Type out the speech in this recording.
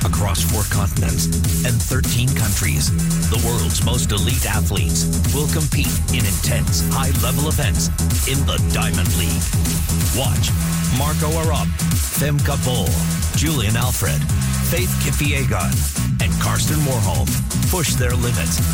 across 4 continents and 13 countries. The world's most elite athletes will compete in intense, high-level events in the Diamond League. Watch Marco Arop, Femke Bol, Julian Alfred, Faith Kipyegon, and Karsten Warholm push their limits